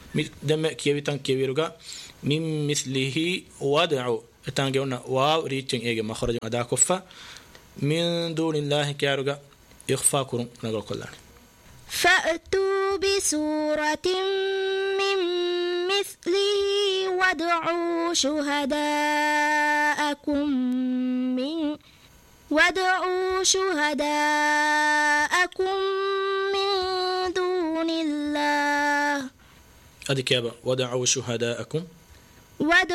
دم كيبتان كبيرجا من مثله ودعوا تانجونا واو ريتشن إيجا مخرج أدا كفا من دون الله كيارجا يخفاكم نقول كلنا فأتوا بسورة من مثله وادعوا شهداءكم من دون الله. أدي كيابا ودعوا شهداءكم